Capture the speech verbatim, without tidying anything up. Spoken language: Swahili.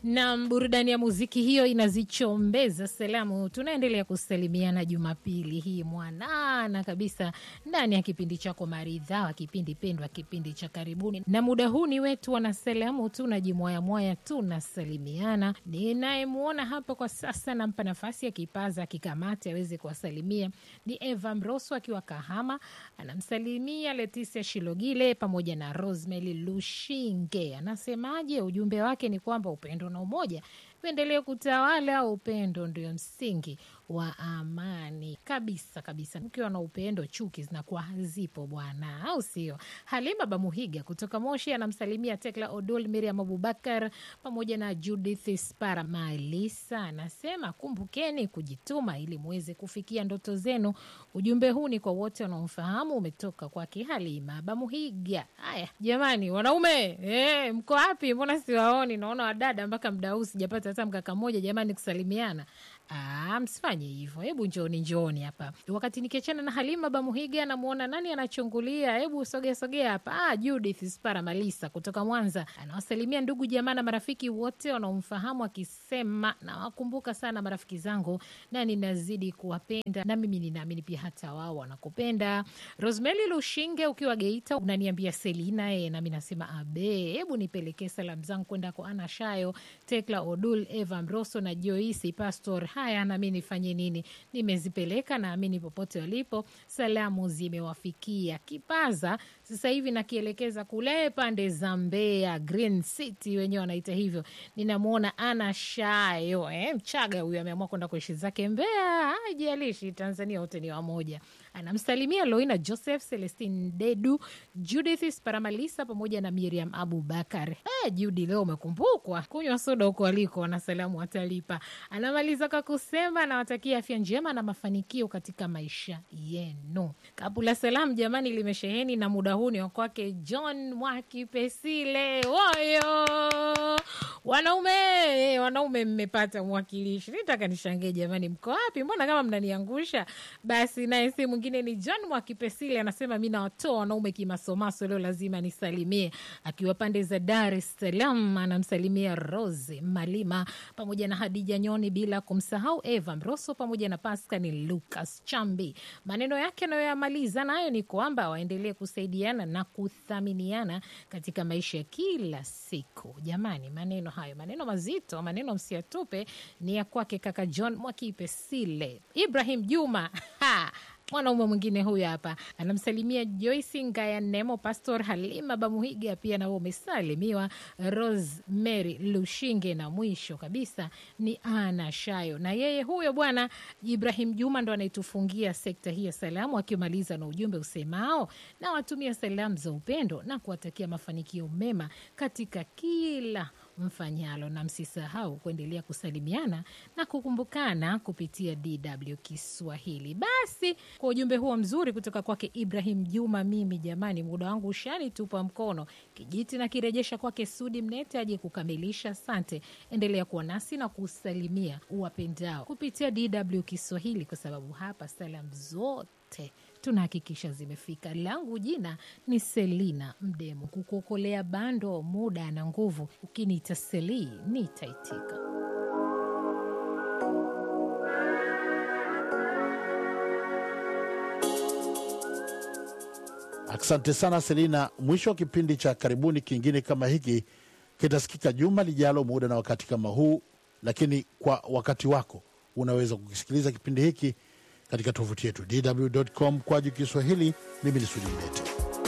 Na burudani ya muziki hiyo inazichombeza salamu. Tunaendelea kusalimiana Jumapili hii mwanana kabisa ndani ya kipindi chako maridhawa, kipindi pendwa, kipindi cha karibuni. Na muda huu ni wetu wana salamu, tunajimoya moya, tunasalimiana. Ninayemuona hapa kwa sasa nampa nafasi ya kipaza kikamati aweze kuwasalimia ni Eva Mroso akiwa Kahama. Anamsalimia Leticia Shilogile pamoja na Rosemary Lushinge. Anasemaje? Ujumbe wake ni kwamba upendo na umoja uendelee kutawala. Upendo ndio msingi wa amani kabisa kabisa. Ukiwa na upendo, chuki zinakuwa hazipo bwana, au sio? Halima Bamuhiga kutoka Moshi anamsalimia Tekla Odol, Miriam Abubakar pamoja na Judith Spara Malisa. Anasema kumbukeni kujituma ili muweze kufikia ndoto zenu. Ujumbe huu ni kwa wote wanaomfahamu, umetoka kwa Halima Bamuhiga. Haya jamani, wanaume eh, mko wapi? Mbona siwaoni? Naona wadada mpaka muda huu sijapata hata mkaka mmoja jamani kusalimiana. Ah, msifanye hivyo. Hebu njooni njooni hapa. Wakati nikiachana na Halima Bamuhiga namuona nani anachungulia. Hebu sogea sogea hapa. Ah, Judith Spara Malisa kutoka Mwanza. Anawasalimia ndugu jamaa na marafiki wote wanaomfahamu akisema na wakumbuka sana marafiki zangu na ninazidi kuwapenda na mimi ninaamini pia hata wao wanakupenda. Rosemary Lushinge ukiwa Geita unaniambia Selina eh, na mimi nasema abe. Hebu nipelekee salamu zangu kwenda kwa Ana Shayo, Tekla Odul, Eva Mroso na Joyce Pastor. Haya, na mimi nifanye nini? Nimezipeleka na amini popote walipo salamu zimewafikia. Kipaza sasa hivi nakielekeza kule pande za Mbeya, Green City wenyewe wanaita hivyo. Ninamuona Ana Shayo, eh, Mchaga huyu ameamua kwenda kuishi zake Mbeya. Hajalishi, Tanzania wote ni wamoja. Anamsalimia Loina Joseph, Celestine Dedu, Judith Sparamalisa pamoja na Miriam Abubakar. Eh, Judy leo umekumbukwa. Kunywa soda huko aliko na salamu atalipa. Anamaliza kwa kusema nawatakia afya njema na mafanikio katika maisha yenu. Kabula salamu jamani limesheheni na muda huu ni wa kwake John Mwakipesile. Woyo! Wanaume, wanaume mmepata mwakilishi. Nitaka nishangae jamani, mko wapi? Mbona kama mnaniangusha? Basi naye si mwingine ni John Mwakipesile anasema mimi nawatoa wanaume kimasomaso leo lazima nisalimie. Akiwa pande za Dar es Salaam anamsalimia Rose Malima pamoja na Hadija Nyoni bila kumsahau Eva Mroso pamoja na Pascal Lucas Chambi. Maneno yake anayoyamaliza nayo ni kwamba waendelee kusaidiana na kuthaminiana katika maisha kila siku. Jamani, maneno hayo, maneno mazito, maneno msiatupe, ni ya kwake kaka John Mwakipesile. Ibrahim Juma, ha! Mwanaume mwingine huyu hapa anamsalimia Joyce Ngaya Nemo, Pastor Halima Bamuhiga pia na wao umesalimiwa, Rosemary Lushinge na mwisho kabisa ni Ana Shayo. Na yeye huyo bwana Ibrahim Juma ndo anaitufungia sekta hii ya salamu akimaliza na ujumbe usemao na watumia salamu za upendo na kuwatakia mafanikio mema katika kila mfanyalo, na msisahau kuendelea kusalimiana na kukumbukana kupitia D W Kiswahili. Basi kwa ujumbe huo mzuri kutoka kwake Ibrahim Juma, mimi jamani muda wangu ushani tupa mkono, kijiti na kirejesha kwake Sudi Mnete aje kukamilisha. Asante, endelea kuwa nasi na kusalimia uwapendao kupitia D W Kiswahili kwa sababu hapa salamu zote tunahakikisha zimefika. Langu jina ni Selina Mdemo, kukuokolea bando muda na nguvu. Ukiniita Seli nitaitika. Asante sana Selina. Mwisho wa kipindi cha karibuni kingine kama hiki kitasikika juma lijalo muda na wakati kama huu, lakini kwa wakati wako unaweza kukisikiliza kipindi hiki katika tovuti yetu d w dot com kwa Kiswahili. Mimi ni Sudi Mnete.